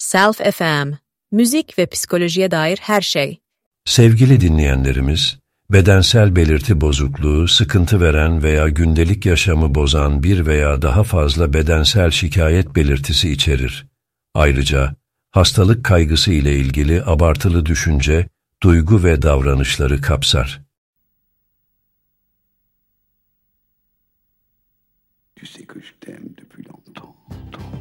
Self FM, müzik ve psikolojiye dair her şey. Sevgili dinleyenlerimiz, bedensel belirti bozukluğu, sıkıntı veren veya gündelik yaşamı bozan bir veya daha fazla bedensel şikayet belirtisi içerir. Ayrıca, hastalık kaygısı ile ilgili abartılı düşünce, duygu ve davranışları kapsar. Tu sais que je t'aime depuis longtemps.